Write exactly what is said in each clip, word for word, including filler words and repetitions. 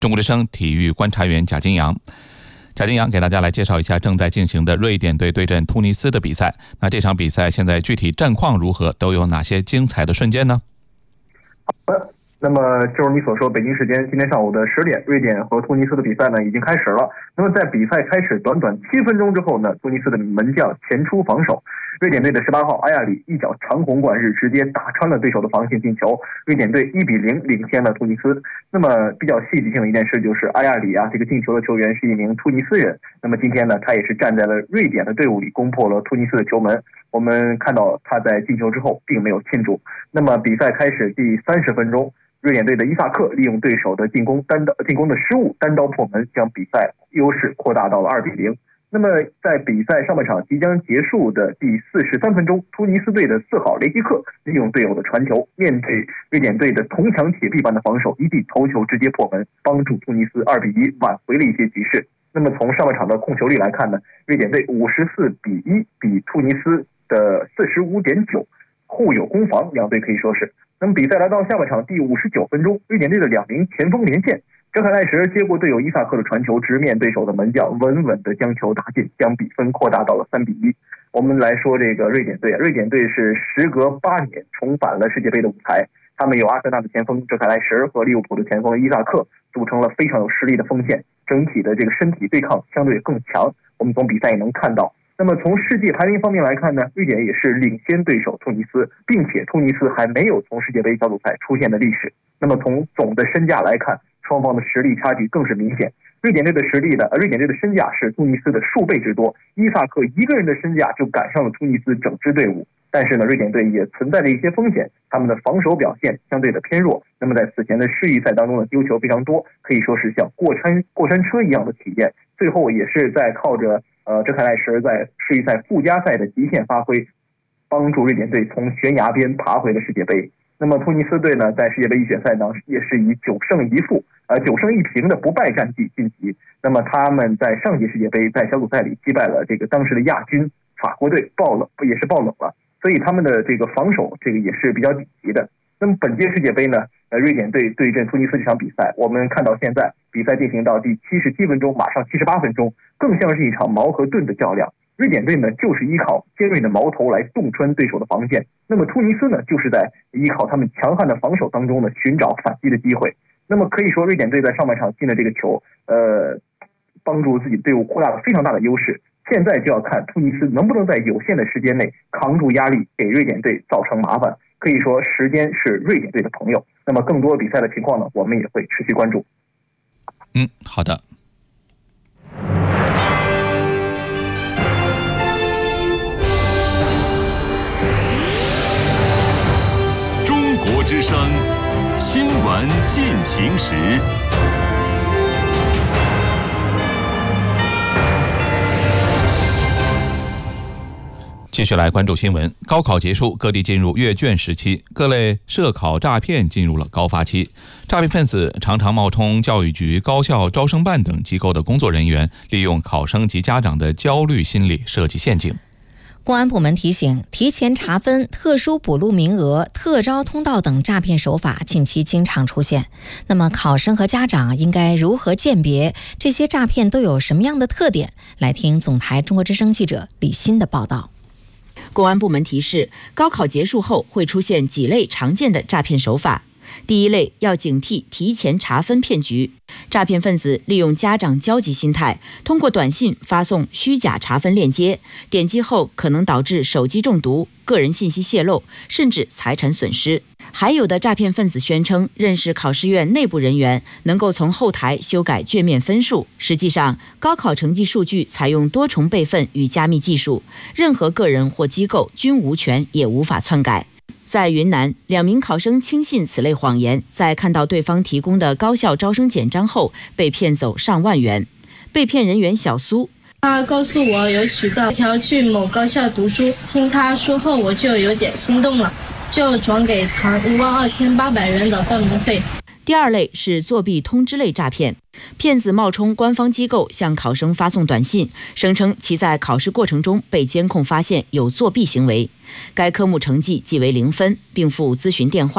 中国之声体育观察员贾金阳。贾金阳给大家来介绍一下正在进行的瑞典队对阵突尼斯的比赛。那这场比赛现在具体战况如何，都有哪些精彩的瞬间呢？ 好的，那么正如你所说，北京时间今天上午的十点，瑞典和突尼斯的比赛呢已经开始了。那么在比赛开始短短七分钟之后呢，突尼斯的门将前出防守，瑞典队的十八号阿亚里一脚长虹贯日，直接打穿了对手的防线进球，瑞典队一比零领先了突尼斯。那么比较戏剧性的一件事就是阿亚里啊，这个进球的球员是一名突尼斯人。那么今天呢，他也是站在了瑞典的队伍里，攻破了突尼斯的球门。我们看到他在进球之后并没有庆祝。那么比赛开始第三十分钟，瑞典队的伊萨克利用对手的进攻单刀进攻的失误，单刀破门，将比赛优势扩大到了二比零。那么在比赛上半场即将结束的第四十三分钟，突尼斯队的四号雷吉克利用队友的传球，面对瑞典队的铜墙铁壁般的防守，一记头球直接破门，帮助突尼斯二比一挽回了一些局势。那么从上半场的控球率来看呢，瑞典队五十四比一比突尼斯的四十五点九，互有攻防，两队可以说是。那么比赛来到下半场第五十九分钟，瑞典队的两名前锋连线，哲凯赖什接过队友伊萨克的传球，直面对手的门将，稳稳地将球打进，将比分扩大到了三比一。我们来说这个瑞典队，瑞典队是时隔八年重返了世界杯的舞台，他们有阿森纳的前锋哲凯赖什和利物浦的前锋伊萨克，组成了非常有实力的锋线，整体的这个身体对抗相对更强。我们从比赛也能看到。那么从世界排名方面来看呢，瑞典也是领先对手突尼斯，并且突尼斯还没有从世界杯小组赛出现的历史。那么从总的身价来看，双方的实力差距更是明显。瑞典队的实力呢，瑞典队的身价是突尼斯的数倍之多，伊萨克一个人的身价就赶上了突尼斯整支队伍。但是呢，瑞典队也存在着一些风险，他们的防守表现相对的偏弱。那么在此前的世预赛当中呢，丢球非常多，可以说是像过山过山车一样的体验。最后也是在靠着呃哲凯赖什在世预赛附加赛的极限发挥，帮助瑞典队从悬崖边爬回了世界杯。那么突尼斯队呢，在世界杯预选赛当中也是以九胜一负呃九胜一平的不败战绩晋级。那么他们在上届世界杯在小组赛里击败了这个当时的亚军法国队，爆冷也是爆冷了，所以他们的这个防守这个也是比较顶级的。那么本届世界杯呢，呃，瑞典队对阵突尼斯这场比赛，我们看到现在比赛进行到第七十七分钟，马上七十八分钟，更像是一场矛和盾的较量。瑞典队呢，就是依靠尖锐的矛头来洞穿对手的防线，那么突尼斯呢，就是在依靠他们强悍的防守当中呢，寻找反击的机会。那么可以说，瑞典队在上半场进了这个球，呃，帮助自己队伍扩大了非常大的优势。现在就要看突尼斯能不能在有限的时间内扛住压力，给瑞典队造成麻烦。可以说时间是瑞典队的朋友。那么更多比赛的情况呢，我们也会持续关注。 嗯，好的。 中国之声新闻进行时。 继续来关注新闻。高考结束，各地进入阅卷时期，各类涉考诈骗进入了高发期。诈骗分子常常冒充教育局、高校招生办等机构的工作人员，利用考生及家长的焦虑心理设计陷阱。 公安部门提醒，提前查分、特殊补录名额、特招通道等诈骗手法近期经常出现。那么考生和家长应该如何鉴别这些诈骗都有什么样的特点？来听总台中国之声记者李欣的报道。 公安部门提示，高考结束后会出现几类常见的诈骗手法。第一类，要警惕提前查分骗局。诈骗分子利用家长焦急心态，通过短信发送虚假查分链接，点击后可能导致手机中毒、个人信息泄露，甚至财产损失。还有的诈骗分子宣称认识考试院内部人员，能够从后台修改卷面分数。实际上，高考成绩数据采用多重备份与加密技术，任何个人或机构均无权也无法篡改。在云南，两名考生轻信此类谎言，在看到对方提供的高校招生简章后，被骗走上万元。被骗人员小苏， 他告诉我有渠道，想要去某高校读书，听他说后我就有点心动了，就转给他五万二千八百元的报名费。 第二类是作弊通知类诈骗，骗子冒充官方机构向考生发送短信，声称其在考试过程中被监控发现有作弊行为，该科目成绩记为零分，并附咨询电话。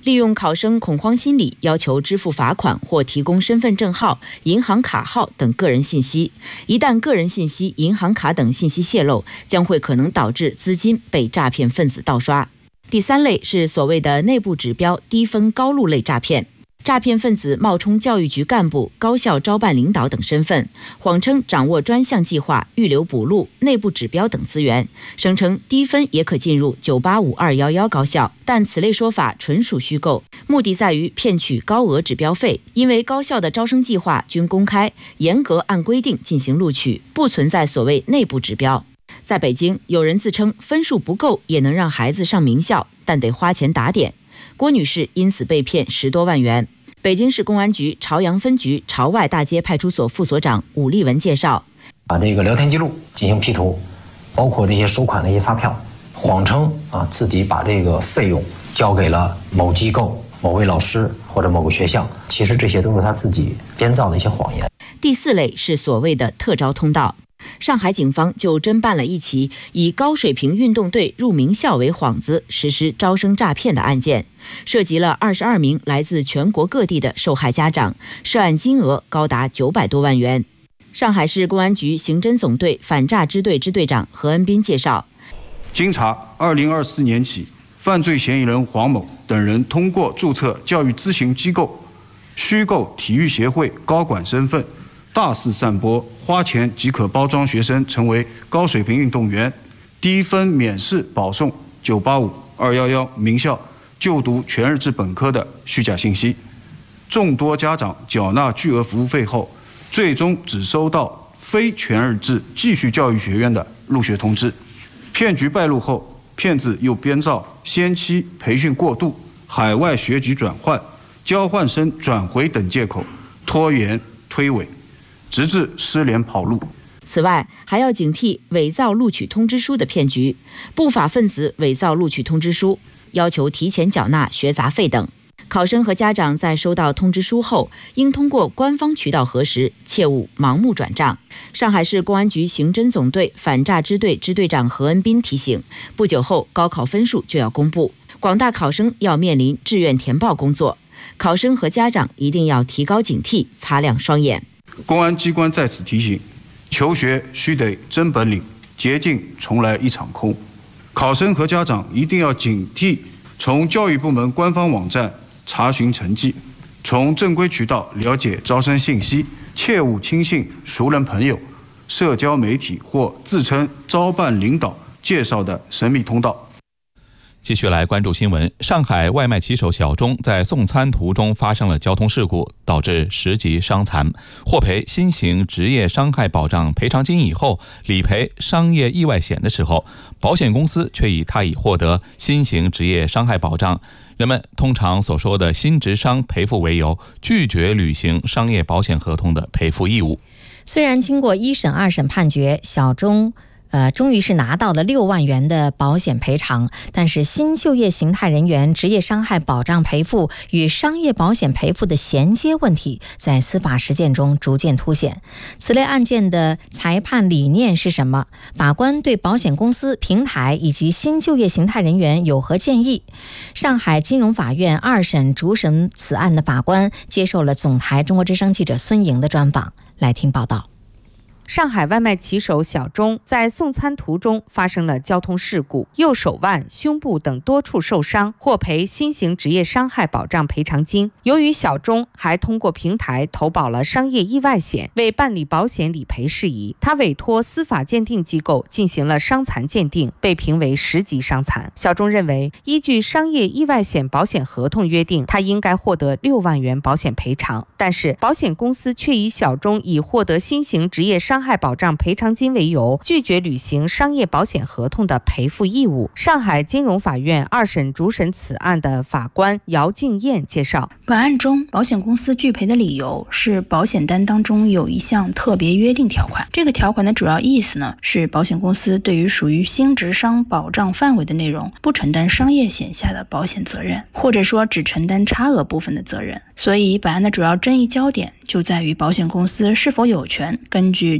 利用考生恐慌心理，要求支付罚款或提供身份证号、银行卡号等个人信息。一旦个人信息、银行卡等信息泄露，将会可能导致资金被诈骗分子盗刷。第三类是所谓的内部指标低分高录类诈骗。诈骗分子冒充教育局干部、高校招办领导等身份，谎称掌握专项计划、预留补录、内部指标等资源，声称低分也可进入九八五、二一一高校，但此类说法纯属虚构，目的在于骗取高额指标费。因为高校的招生计划均公开，严格按规定进行录取，不存在所谓内部指标。在北京，有人自称分数不够也能让孩子上名校，但得花钱打点。郭女士因此被骗十多万元。北京市公安局朝阳分局朝外大街派出所副所长武立文介绍， 把这个聊天记录进行 P 图，包括这些收款的一些发票，谎称啊自己把这个费用交给了某机构、某位老师或者某个学校，其实这些都是他自己编造的一些谎言。 第四类是所谓的特招通道。上海警方就侦办了一起以高水平运动队入名校为幌子实施招生诈骗的案件，涉及了二十二名来自全国各地的受害家长，涉案金额高达九百多万元。上海市公安局刑侦总队反诈支队支队长何恩斌介绍， 经查，二零二四年起，犯罪嫌疑人黄某等人通过注册教育咨询机构、虚构体育协会高管身份，大肆散播花钱即可包装学生成为高水平运动员、低分免试保送九八五、二一一名校就读全日制本科的虚假信息。众多家长缴纳巨额服务费后，最终只收到非全日制继续教育学院的入学通知。骗局败露后，骗子又编造先期培训过度、海外学籍转换、交换生转回等借口，拖延推诿，直至失联跑路。 此外，还要警惕伪造录取通知书的骗局。不法分子伪造录取通知书，要求提前缴纳学杂费等。考生和家长在收到通知书后，应通过官方渠道核实，切勿盲目转账。上海市公安局刑侦总队反诈支队支队长何恩斌提醒，不久后高考分数就要公布，广大考生要面临志愿填报工作，考生和家长一定要提高警惕，擦亮双眼。 公安机关在此提醒，求学须得真本领，捷径从来一场空。考生和家长一定要警惕，从教育部门官方网站查询成绩，从正规渠道了解招生信息，切勿轻信熟人朋友、社交媒体或自称招办领导介绍的神秘通道。 继续来关注新闻。上海外卖骑手小钟在送餐途中发生了交通事故，导致十级伤残，获赔新型职业伤害保障赔偿金以后，理赔商业意外险的时候，保险公司却以他已获得新型职业伤害保障，人们通常所说的新职伤赔付为由，拒绝履行商业保险合同的赔付义务。 虽然经过一审二审判决，小钟呃，终于是拿到了六万元的保险赔偿，但是新就业形态人员职业伤害保障赔付与商业保险赔付的衔接问题，在司法实践中逐渐凸显。此类案件的裁判理念是什么？法官对保险公司、平台以及新就业形态人员有何建议？上海金融法院二审主审此案的法官接受了总台中国之声记者孙莹的专访，来听报道。 上海外卖骑手小钟在送餐途中发生了交通事故，右手腕、胸部等多处受伤，获赔新型职业伤害保障赔偿金。由于小钟还通过平台投保了商业意外险，为办理保险理赔事宜，他委托司法鉴定机构进行了伤残鉴定，被评为十级伤残。小钟认为，依据商业意外险保险合同约定，他应该获得六万元保险赔偿，但是保险公司却以小钟已获得新型职业伤害伤害保障赔偿金为由，拒绝履行商业保险合同的赔付义务。上海金融法院二审主审此案的法官姚静燕介绍， 本案中保险公司拒赔的理由是保险单当中有一项特别约定条款，这个条款的主要意思呢是保险公司对于属于新职伤保障范围的内容不承担商业险下的保险责任，或者说只承担差额部分的责任。所以本案的主要争议焦点就在于保险公司是否有权根据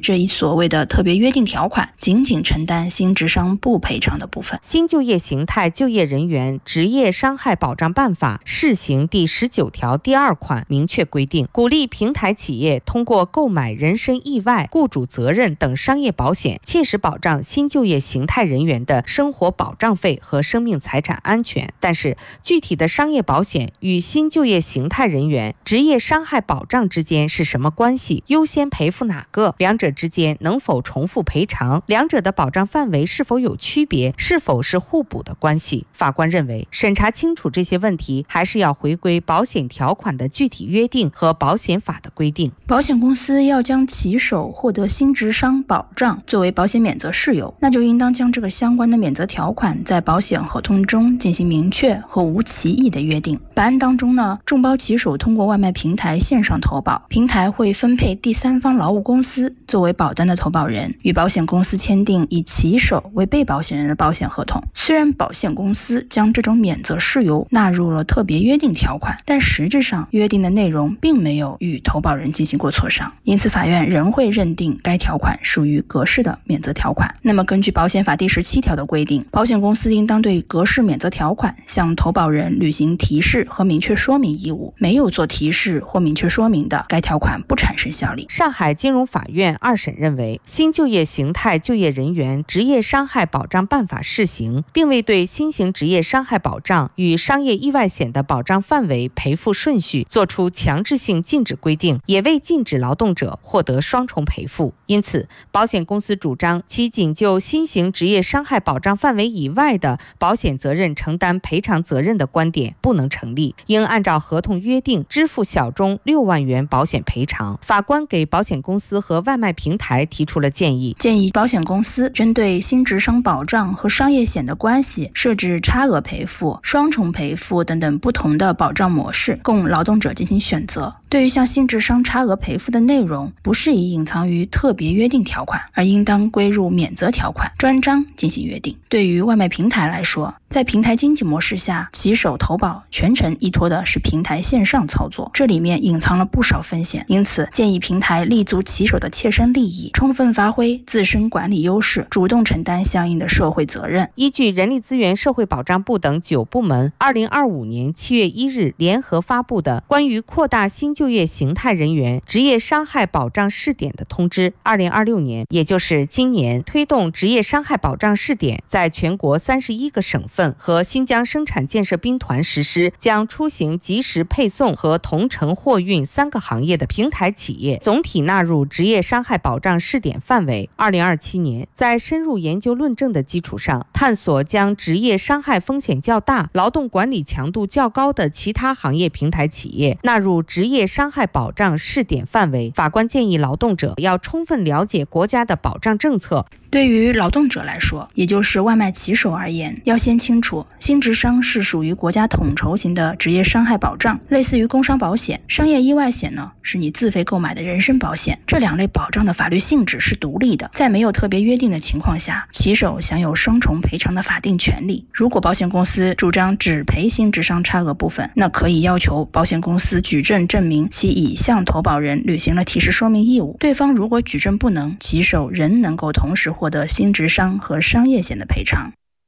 这一所谓的特别约定条款，仅仅承担新职伤不赔偿的部分。 新就业形态就业人员职业伤害保障办法试行第十九条第二款明确规定，鼓励平台企业通过购买人身意外、雇主责任等商业保险，切实保障新就业形态人员的生活保障费和生命财产安全。但是，具体的商业保险与新就业形态人员职业伤害保障之间是什么关系？优先赔付哪个？两者之间能否重复赔偿？两者的保障范围是否有区别？是否是互补的关系？法官认为，审查清楚这些问题，还是要回归保险条款的具体约定和保险法的规定。 保险公司要将骑手获得新职伤保障作为保险免责事由，那就应当将这个相关的免责条款在保险合同中进行明确和无歧义的约定。本案当中呢，众包骑手通过外卖平台线上投保，平台会分配第三方劳务公司作为保单的投保人，与保险公司签订以骑手为被保险人的保险合同。虽然保险公司将这种免责事由纳入了特别约定条款，但实质上约定的内容并没有与投保人进行过磋商，因此法院仍会认定该条款属于格式的免责条款。那么根据保险法第十七条的规定，保险公司应当对格式免责条款向投保人履行提示和明确说明义务，没有做提示或明确说明的，该条款不产生效力。 上海金融法院二审认为，新就业形态就业人员职业伤害保障办法试行，并未对新型职业伤害保障与商业意外险的保障范围、赔付顺序作出强制性禁止规定，也未禁止劳动者获得双重赔付。因此，保险公司主张其仅就新型职业伤害保障范围以外的保险责任承担赔偿责任的观点不能成立，应按照合同约定支付小中六万元保险赔偿。法官给保险公司和外卖平台提出了建议， 建议保险公司针对新职伤保障和商业险的关系，设置差额赔付、双重赔付等等不同的保障模式，供劳动者进行选择。对于像新职伤差额赔付的内容，不适宜隐藏于特别约定条款，而应当归入免责条款，专章进行约定。对于外卖平台来说，在平台经济模式下，骑手投保全程依托的是平台线上操作，这里面隐藏了不少风险，因此建议平台立足骑手的切身利益，充分发挥自身管理优势，主动承担相应的社会责任。 依据人力资源社会保障部等九部门二零二五年七月一日联合发布的关于扩大新就业形态人员职业伤害保障试点的通知，二零二六年，也就是今年，推动职业伤害保障试点在全国三十一个省份和新疆生产建设兵团实施，将出行即时配送和同城货运三个行业的平台企业总体纳入职业伤害保障试点范围。二零二七年，在深入研究论证的基础上，探索将职业伤害风险较大、劳动管理强度较高的其他行业平台企业纳入职业伤害保障试点范围。法官建议劳动者要充分了解国家的保障政策。 对于劳动者来说，也就是外卖骑手而言，要先清楚新职伤是属于国家统筹型的职业伤害保障，类似于工伤保险。商业意外险呢，是你自费购买的人身保险，这两类保障的法律性质是独立的，在没有特别约定的情况下，骑手享有双重赔偿的法定权利。如果保险公司主张只赔新职伤差额部分，那可以要求保险公司举证证明其已向投保人履行了提示说明义务，对方如果举证不能，骑手仍能够同时获得新职伤和商业险的赔偿。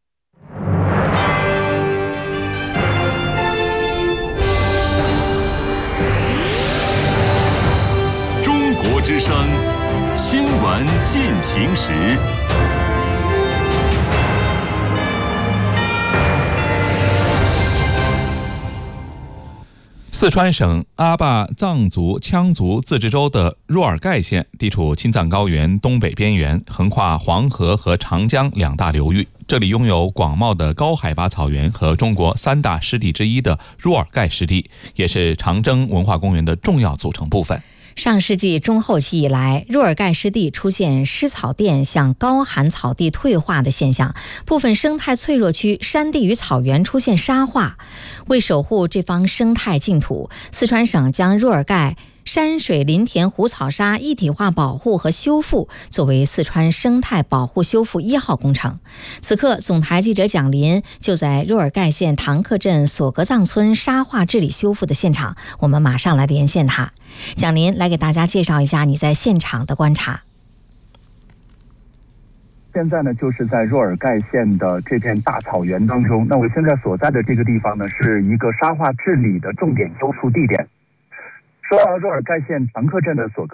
中国之声新闻进行时。 四川省阿坝藏族羌族自治州的若尔盖县地处青藏高原东北边缘，横跨黄河和长江两大流域。这里拥有广袤的高海拔草原和中国三大湿地之一的若尔盖湿地，也是长征文化公园的重要组成部分。 上世纪中后期以来，若尔盖湿地出现湿草甸向高寒草地退化的现象，部分生态脆弱区山地与草原出现沙化。为守护这方生态净土，四川省将若尔盖山水林田湖草沙一体化保护和修复作为四川生态保护修复一号工程。此刻，总台记者蒋林就在若尔盖县唐克镇索格藏村沙化治理修复的现场，我们马上来连线他。蒋林来给大家介绍一下你在现场的观察。 现在呢就是在若尔盖县的这片大草原当中。那我现在所在的这个地方呢，是一个沙化治理的重点修复地点。说到若尔盖县长克镇的索